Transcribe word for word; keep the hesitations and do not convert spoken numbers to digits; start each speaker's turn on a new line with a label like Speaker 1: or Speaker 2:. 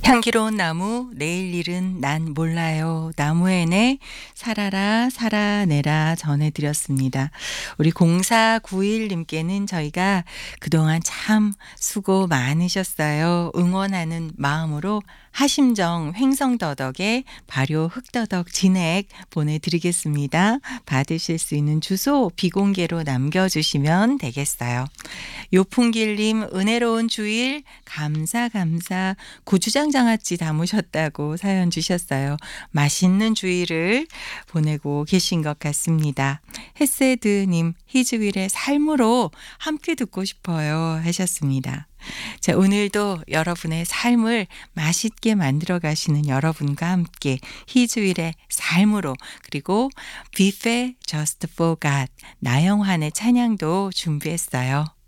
Speaker 1: 향기로운 나무 내일 일은 난 몰라요. 나무에네 살아라 살아내라 전해드렸습니다. 우리 공사구일 님께는 저희가 그동안 참 수고 많으셨어요. 응원하는 마음으로 하심정 횡성더덕에 발효 흑더덕 진액 보내드리겠습니다. 받으실 수 있는 주소 비공개로 남겨주시면 되겠어요. 요풍길님 은혜로운 주일 감사 감사 고추장 장아찌 담으셨다고 사연 주셨어요. 맛있는 주일을 보내고 계신 것 같습니다. 헤세드님 희주일의 삶으로 함께 듣고 싶어요 하셨습니다. 자, 오늘도 여러분의 삶을 맛있게 만들어 가시는 여러분과 함께 희주일의 삶으로 그리고 뷔페 Just for God 나영환의 찬양도 준비했어요.